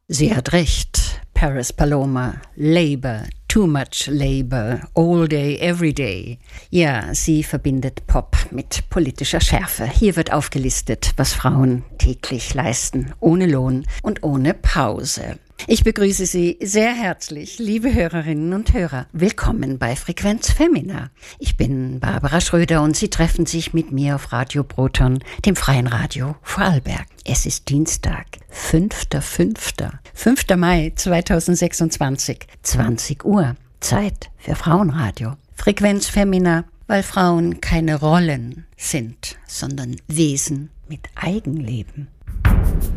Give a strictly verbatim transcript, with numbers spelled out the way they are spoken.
Sie hat recht, Paris Paloma. Labor, too much labor, all day, every day. Ja, sie verbindet Pop mit politischer Schärfe. Hier wird aufgelistet, was Frauen täglich leisten, ohne Lohn und ohne Pause. Ich begrüße Sie sehr herzlich, liebe Hörerinnen und Hörer. Willkommen bei Frequenz Femina. Ich bin Barbara Schröder und Sie treffen sich mit mir auf Radio Proton, dem freien Radio Vorarlberg. Es ist Dienstag, fünfter fünfter fünfter Mai zweitausendsechsundzwanzig, zwanzig Uhr. Zeit für Frauenradio. Frequenz Femina, weil Frauen keine Rollen sind, sondern Wesen mit Eigenleben.